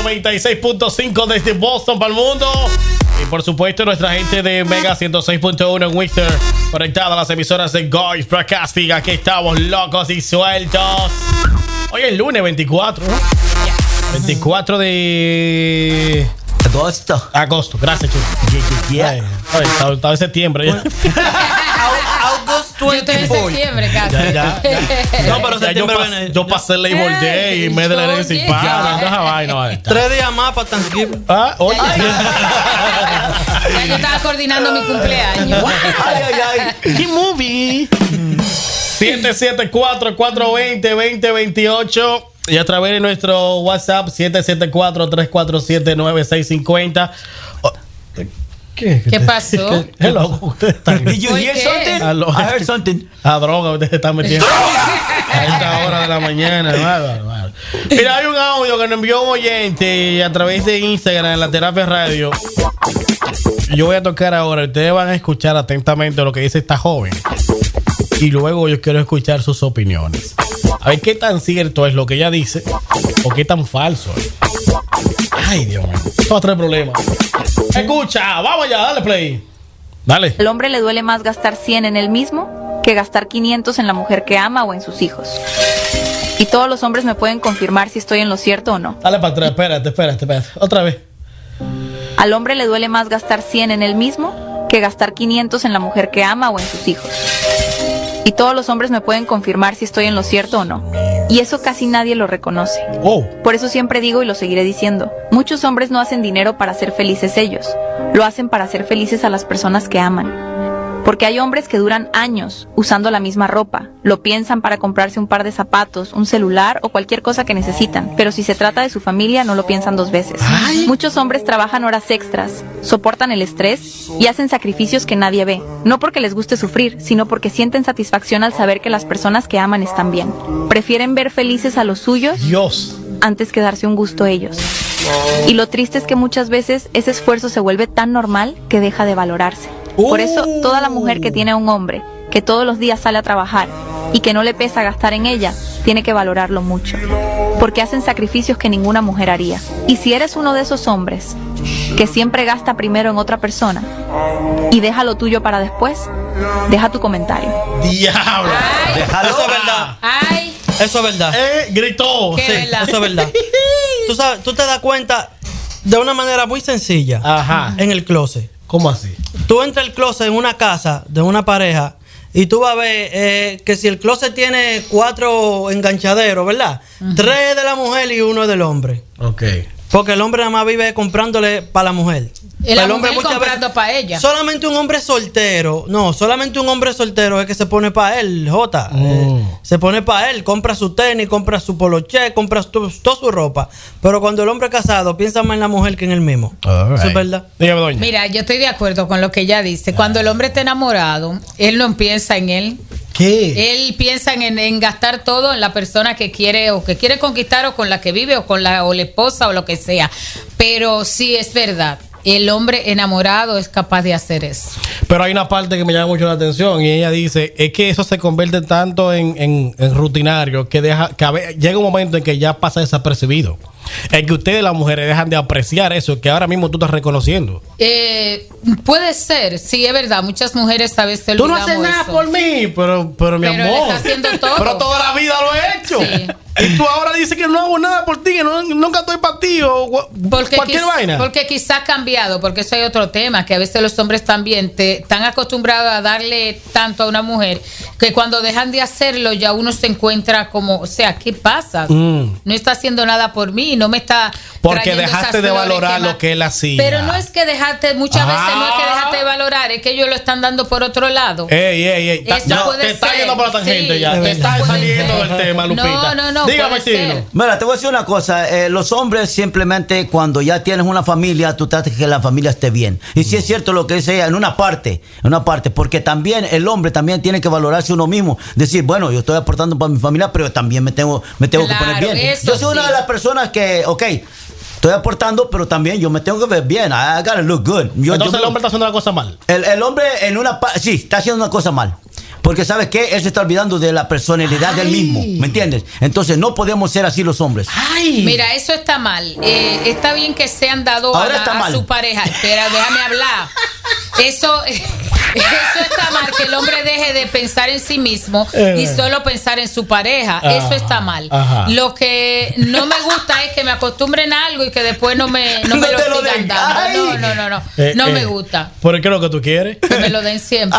96.5 desde Boston para el mundo. Y por supuesto nuestra gente de Mega 106.1 en Worcester, conectada a las emisoras de Guys Broadcasting. Aquí estamos locos y sueltos. Hoy es lunes 24, ¿no? 24 de... Agosto, gracias, Chulo. Estaba en septiembre ya. Agosto 24. Yo estoy en septiembre casi. Ya. No, pero septiembre yo pasé el Labor Day y me de la herencia hispana. Entonces, 3 días más para Thanksgiving. Oye. Ya yo estaba coordinando mi cumpleaños. ¿Qué movie? 774-420-2028 y a través de nuestro WhatsApp 774-347-9650. ¿Qué pasó? Hello, ustedes están. Did you hear something? I heard something. A droga, ustedes están metiendo a esta hora de la mañana. Mira, hay un audio que nos envió un oyente a través de Instagram en la Terapia Radio. Yo voy a tocar ahora. Ustedes van a escuchar atentamente lo que dice esta joven. Y luego yo quiero escuchar sus opiniones. A ver qué tan cierto es lo que ella dice o qué tan falso es. Ay, Dios mío. Esto va a traer problemas. Escucha, vamos allá, dale play. Dale. Al hombre le duele más gastar 100 en él mismo que gastar 500 en la mujer que ama o en sus hijos. Y todos los hombres me pueden confirmar si estoy en lo cierto o no. Dale para atrás, espérate. Otra vez. Al hombre le duele más gastar 100 en él mismo que gastar 500 en la mujer que ama o en sus hijos. Y todos los hombres me pueden confirmar si estoy en lo cierto o no. Y eso casi nadie lo reconoce. Por eso siempre digo y lo seguiré diciendo. Muchos hombres no hacen dinero para ser felices ellos. Lo hacen para hacer felices a las personas que aman. Porque hay hombres que duran años usando la misma ropa. Lo piensan para comprarse un par de zapatos, un celular o cualquier cosa que necesitan. Pero si se trata de su familia, no lo piensan 2 veces. Muchos hombres trabajan horas extras, soportan el estrés y hacen sacrificios que nadie ve. No porque les guste sufrir, sino porque sienten satisfacción al saber que las personas que aman están bien. Prefieren ver felices a los suyos antes que darse un gusto ellos. Y lo triste es que muchas veces ese esfuerzo se vuelve tan normal que deja de valorarse. Por eso, toda la mujer que tiene a un hombre, que todos los días sale a trabajar y que no le pesa gastar en ella, tiene que valorarlo mucho. Porque hacen sacrificios que ninguna mujer haría. Y si eres uno de esos hombres que siempre gasta primero en otra persona y deja lo tuyo para después, deja tu comentario. ¡Diablo! Déjalo. Eso es verdad. Eso es verdad. Gritó. Sí, verdad. eso es verdad. Tú te das cuenta de una manera muy sencilla. En el closet. ¿Cómo así? Tú entras al closet en una casa de una pareja y tú vas a ver que si el closet tiene 4 enganchaderos, ¿verdad? 3 de la mujer y 1 del hombre. Ok. Porque el hombre nada más vive comprándole para la mujer. El hombre comprando para ella. Solamente un hombre soltero es que se pone para él, Jota. Se pone para él, compra su tenis, compra su poloché, compra toda su ropa. Pero cuando el hombre es casado, piensa más en la mujer que en él mismo. Eso es verdad. Dígame, doña. Mira, yo estoy de acuerdo con lo que ella dice. Cuando el hombre está enamorado, él no piensa en él. ¿Qué? Él piensa en gastar todo en la persona que quiere o que quiere conquistar o con la que vive o con la esposa o lo que sea. Pero sí es verdad. El hombre enamorado es capaz de hacer eso. Pero hay una parte que me llama mucho la atención y ella dice, es que eso se convierte tanto en rutinario que llega un momento en que ya pasa desapercibido. Es que ustedes, las mujeres, dejan de apreciar eso que ahora mismo tú estás reconociendo. Puede ser, sí, es verdad. Muchas mujeres a veces tú no haces nada eso por mí, pero mi amor. Él está haciendo todo. Pero toda la vida lo he hecho. Sí. Y tú ahora dices que no hago nada por ti, que nunca estoy para ti o cualquier vaina. Porque quizás ha cambiado, porque eso hay otro tema, que a veces los hombres también están acostumbrados a darle tanto a una mujer que cuando dejan de hacerlo ya uno se encuentra como, o sea, ¿qué pasa? No está haciendo nada por mí, no me está porque dejaste de valorar lo que él hacía. Pero no es que dejaste, muchas veces no es que dejaste de valorar, es que ellos lo están dando por otro lado. Ey. Te está yendo por la tangente ya. Te está saliendo del tema, Lupita. No. Dígame, Chino. Mira, te voy a decir una cosa. Los hombres simplemente cuando ya tienes una familia, tú tratas de que la familia esté bien. Y si es cierto lo que dice ella, en una parte, porque también el hombre también tiene que valorarse uno mismo. Decir, bueno, yo estoy aportando para mi familia, pero también me tengo que poner bien. Yo soy una de las personas que, estoy aportando, pero también yo me tengo que ver bien. I gotta look good. Entonces el hombre está haciendo una cosa mal. El hombre sí, está haciendo una cosa mal. Porque ¿sabes qué? Él se está olvidando de la personalidad del mismo, ¿me entiendes? Entonces no podemos ser así los hombres. Mira, eso está mal. Está bien que sean dados a su pareja. Espera, déjame hablar. Eso está mal, que el hombre deje de pensar en sí mismo y solo pensar en su pareja. Eso está mal. Lo que no me gusta es que me acostumbren a algo y que después no me lo sigan dando. No. No me gusta. ¿Por qué es lo que tú quieres? Que me lo den siempre.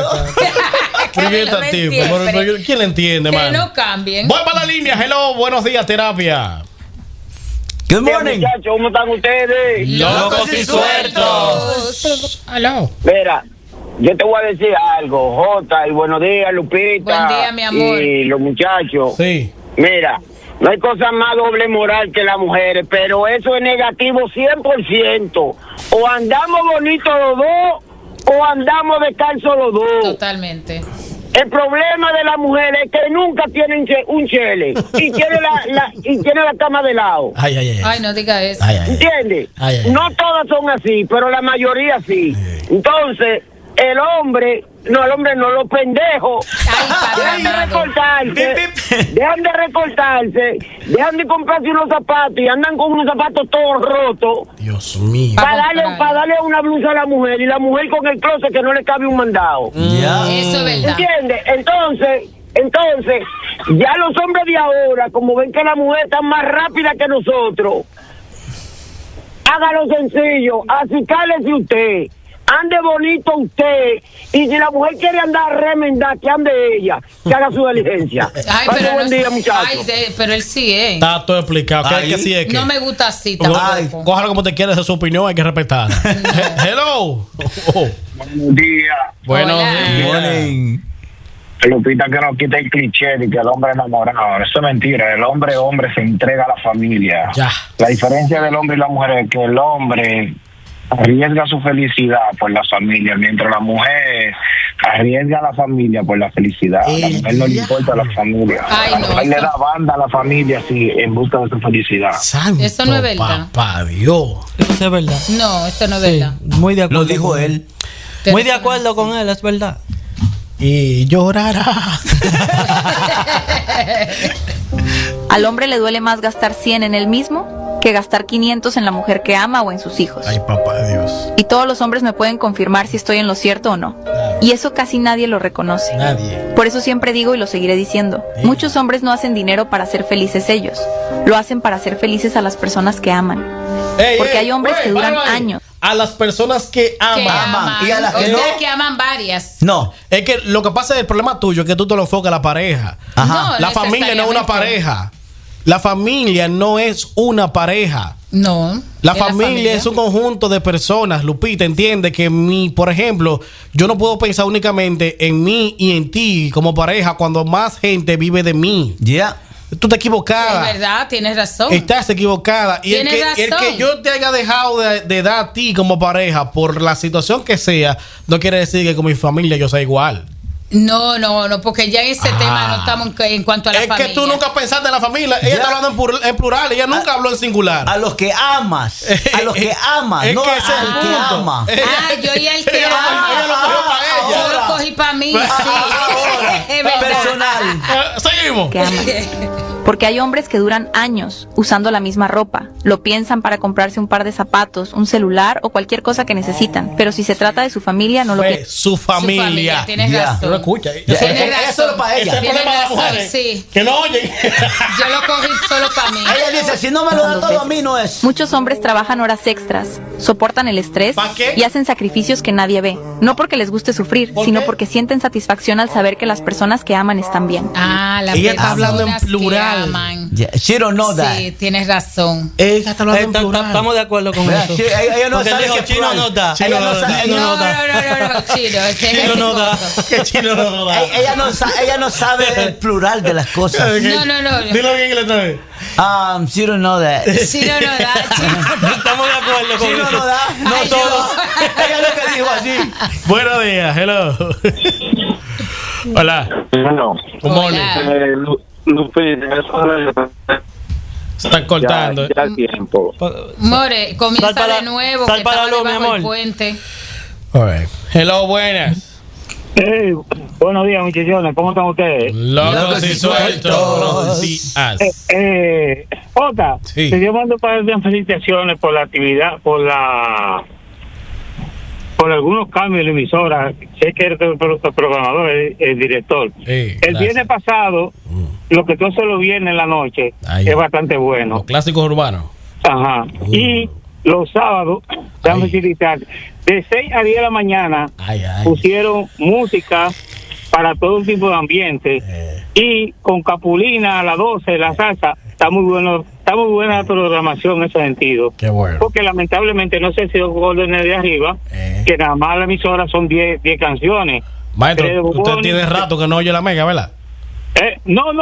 ¿Quién le entiende, man? Que no cambien. Voy para la línea. Hello, buenos días, terapia. Good morning. Muchachos, ¿cómo están ustedes? Locos y sueltos. Hello. Mira, yo te voy a decir algo, Jota, y buenos días, Lupita. Buen día, mi amor. Y los muchachos. Sí. Mira, no hay cosa más doble moral que las mujeres, pero eso es negativo 100%. O andamos bonitos los dos, o andamos descalzos los dos. Totalmente. El problema de las mujeres es que nunca tienen un chele y tiene la cama de lado. Ay, no diga eso. ¿Entiendes? No todas son así, pero la mayoría sí. Entonces, el hombre no, los pendejos dejan de recortarse, dejan de comprarse unos zapatos y andan con unos zapatos todos rotos. Dios mío. Para darle una blusa a la mujer y la mujer con el closet que no le cabe un mandado. Eso es verdad. ¿Entiendes? Entonces, ya los hombres de ahora, como ven que la mujer está más rápida que nosotros, hágalo sencillo, así cálese usted. Ande bonito usted, y si la mujer quiere andar remendada, que ande ella, que haga su diligencia. Ay, pero buen día, muchachos. Pero él sí es. Está todo explicado. Que sí es que no me gusta así tampoco. Cójalo como te quieres, es su opinión, hay que respetarla. Hello. Buenos días. Buenos días. Lupita, que nos quita el cliché de que el hombre enamorado. Eso es mentira. El hombre se entrega a la familia. Ya. La diferencia del hombre y la mujer es que el hombre arriesga su felicidad por la familia, mientras la mujer arriesga la familia por la felicidad. A la mujer no le importa la familia. Ay, la mujer le da banda a la familia así, en busca de su felicidad. Santo eso no es verdad. Papá Dios. Eso es verdad. No, eso no es verdad. Muy de acuerdo. Lo dijo él. Muy de acuerdo con él, es verdad. Y llorará. Al hombre le duele más gastar 100 en él mismo que gastar 500 en la mujer que ama o en sus hijos. Ay, papá Dios. Y todos los hombres me pueden confirmar si estoy en lo cierto o no. Y eso casi nadie lo reconoce. Nadie. Por eso siempre digo y lo seguiré diciendo. Muchos hombres no hacen dinero para ser felices ellos. Lo hacen para hacer felices a las personas que aman. Porque hay hombres que duran años. A las personas que aman. Y a las que no. Que aman varias. No. Es que lo que pasa es el problema tuyo es que tú te lo enfocas a la pareja. Ajá. La familia no es una pareja. La familia no es una pareja. No. La familia es un conjunto de personas. Lupita, entiende que por ejemplo, yo no puedo pensar únicamente en mí y en ti como pareja cuando más gente vive de mí. Ya. Tú estás equivocada. Es verdad, tienes razón. Estás equivocada. Y el que yo te haya dejado de dar a ti como pareja por la situación que sea, no quiere decir que con mi familia yo sea igual. No, porque ya en ese tema no estamos en cuanto a la familia. Es que tú nunca pensaste en la familia. Ella está hablando en plural. Ella nunca habló en singular. A los que amas. A los que amas. Es no que al que ama. Yo y el que ama. Ella lo cogió para ella. Yo lo cogí para mí, sí. Es verdad. Personal. Seguimos. Que aman. Porque hay hombres que duran años usando la misma ropa. Lo piensan para comprarse un par de zapatos, un celular o cualquier cosa que necesitan. Pero si se trata de su familia, no lo piensan. Su familia. Tienes razón. No escucha. Tienes razón. Es solo para ella. Ese es el problema de las mujeres. Sí. Que no oyen. Yo lo cogí solo para mí. Ella dice, si no me lo da todo a mí, no es. Muchos hombres trabajan horas extras, soportan el estrés ¿Pa qué? y hacen sacrificios que nadie ve. No porque les guste sufrir, ¿Por sino qué? porque sienten satisfacción al saber que las personas que aman están bien. Las Ella está hablando en personas plural. que aman. Yeah, she don't know that. Sí, tienes razón. Ella está hablando en plural. Estamos de acuerdo con Mira, eso. ella no Porque sabe dijo, que chino no da. Ella no sabe. No, Chino. Chino no da. Que chino no da. Ella no sabe el plural de las cosas. No. Dilo bien que le trae. She don't know that. Chino no da. Estamos de acuerdo con Chino eso. no da. No Ay, todo. Ella es lo que dijo así. Buenos días. Hello. Hola. No. Good morning. Hola. Lupita, eso Se están cortando. ya tiempo. More, comienza Sal para- de nuevo. sal que para estaba la luz, mi debajo del amor. puente. All right. Hello, buenas. Hey, Buenos días, muchachones. ¿Cómo están ustedes? Locos y sueltos. Buenos días. Jota, Sí. te mando para dar felicitaciones por la actividad, por algunos cambios en la emisora. Sé que eres el programador, el director. Sí, el gracias. viernes pasado, lo que tú haces los viernes en la noche, Ay. es bastante bueno. Los clásicos urbanos. Ajá. Y los sábados, déjame Ay. felicitar, de 6 a 10 de la mañana, Ay. pusieron música para todo tipo de ambiente. Y con Capulina a las 12, la salsa, está muy buena la programación en ese sentido. Qué bueno. Porque lamentablemente no sé si los órdenes de arriba, que nada más la emisora son 10 canciones. Maestro, usted tiene rato que no oye la mega, ¿verdad? No,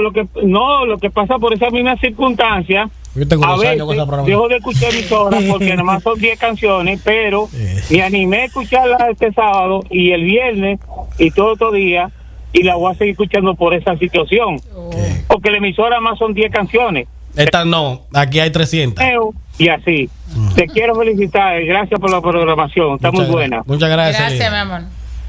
lo que pasa por esa misma circunstancia, Yo tengo a 2 veces años con esa programación. dejo de escuchar emisoras porque nada más son 10 canciones, pero me animé a escucharla este sábado y el viernes y todo otro día, y la voy a seguir escuchando por esa situación. Porque la emisora más son 10 canciones. Esta no, aquí hay 300. Y así. Te quiero felicitar, gracias por la programación, está muy buena. Muchas gracias. Gracias, mi amor.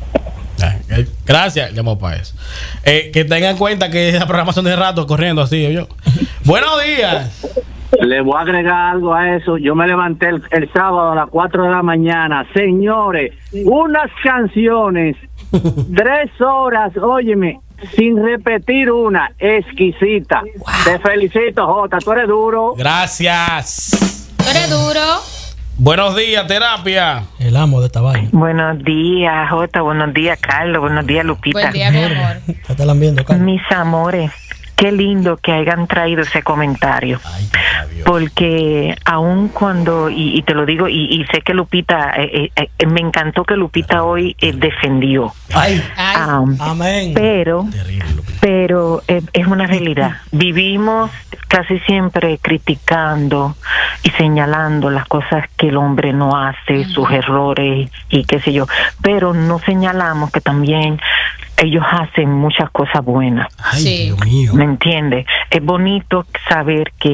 Gracias, llamó para eso. Que tengan en cuenta que la programación de rato corriendo así, yo. Buenos días. Le voy a agregar algo a eso. Yo me levanté el sábado a las 4 de la mañana. Señores, unas canciones, 3 horas, óyeme, sin repetir una, exquisita. Te felicito, Jota, tú eres duro. Gracias. ¿Tú eres duro? Buenos días, terapia. El amo de esta vaina. Buenos días, Jota. Buenos días, Carlos. Buenos días, Lupita. Buen día, mi amor. Ya te la han viendo, Carlos. Mis amores, qué lindo que hayan traído ese comentario. Porque aun cuando, y te lo digo, y sé que Lupita, me encantó que Lupita hoy defendió. Ay. Amén. Pero es una realidad. Vivimos casi siempre criticando y señalando las cosas que el hombre no hace, sus errores y qué sé yo. Pero no señalamos que también ellos hacen muchas cosas buenas. Ay, sí. Dios mío. ¿Me entiende? Es bonito saber que,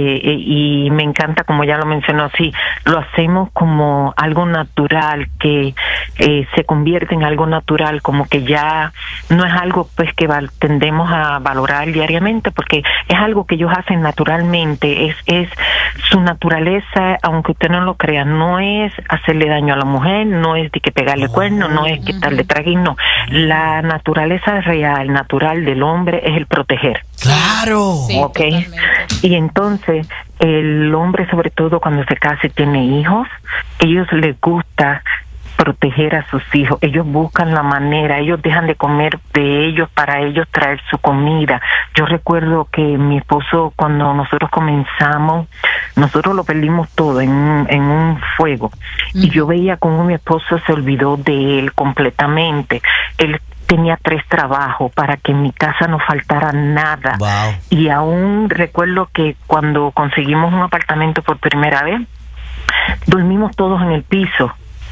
y me encanta como ya lo mencionó, sí, lo hacemos como algo natural, que se convierte en algo natural, como que ya no es algo pues que tendemos a valorar diariamente, porque es algo que ellos hacen naturalmente, es su naturaleza, aunque usted no lo crea, no es hacerle daño a la mujer, no es de que pegarle cuerno, no es quitarle traguín, no. La naturaleza real, natural del hombre es el proteger. Claro. Sí, ¿Ok? totalmente. Y entonces el hombre, sobre todo cuando se casa y tiene hijos, ellos les gusta proteger a sus hijos. Ellos buscan la manera, ellos dejan de comer de ellos para ellos traer su comida. Yo recuerdo que mi esposo, cuando nosotros comenzamos, nosotros lo perdimos todo en un fuego. Y yo veía cómo mi esposo se olvidó de él completamente. Él tenía 3 trabajos para que en mi casa no faltara nada. Wow. Y aún recuerdo que cuando conseguimos un apartamento por primera vez, dormimos todos en el piso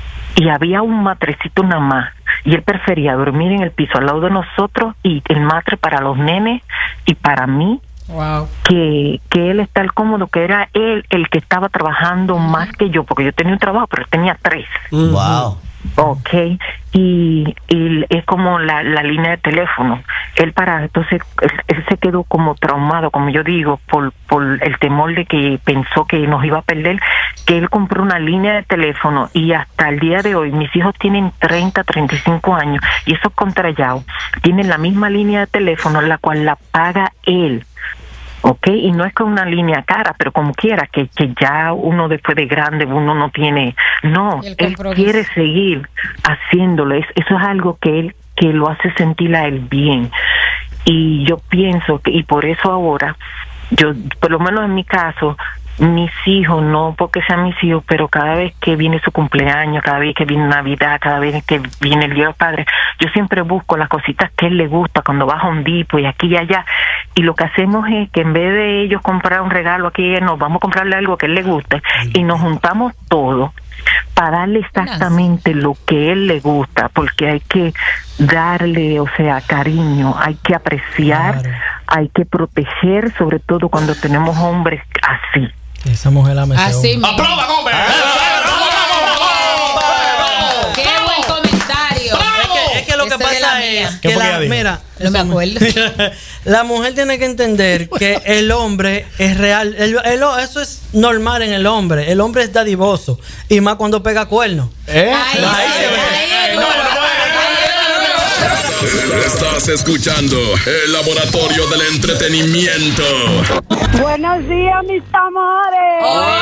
y había un matrecito nada más, y él prefería dormir en el piso al lado de nosotros y el matre para los nenes y para mí. Wow. Que él estar cómodo, que era él el que estaba trabajando más que yo, porque yo tenía un trabajo, pero él tenía 3. Wow. Okay, y es como la línea de teléfono. Entonces él se quedó como traumado, como yo digo, por el temor de que pensó que nos iba a perder, que él compró una línea de teléfono, y hasta el día de hoy mis hijos tienen 30, 35 años y esos contrallados tienen la misma línea de teléfono, la cual la paga él. ¿Ok? Y no es con una línea cara, pero como quiera, que ya uno después de grande, uno no tiene... No, él quiere seguir haciéndolo. Eso es algo que lo hace sentir a él bien. Y yo pienso que, y por eso ahora, yo, por lo menos en mi caso, mis hijos, no porque sean mis hijos, pero cada vez que viene su cumpleaños, cada vez que viene Navidad, cada vez que viene el Día del Padre, yo siempre busco las cositas que a él le gusta cuando va a Home Depot y aquí y allá, y lo que hacemos es que en vez de ellos comprar un regalo aquí, nos vamos a comprarle algo que a él le guste, y nos juntamos todos para darle exactamente lo que a él le gusta, porque hay que darle, o sea, cariño, hay que apreciar, hay que proteger, sobre todo cuando tenemos hombres así. Esa mujer la mete. Así mismo. ¡Aplaudan, hombre! ¡Qué buen comentario! Es que lo que pasa Mía. ¿Qué que fue que ella dijo? mira, No me acuerdo. la mujer tiene que entender que el hombre es real. Eso es normal en el hombre. El hombre es dadivoso. Y más cuando pega cuernos. Estás escuchando el Laboratorio del Entretenimiento. Buenos días, mis amores.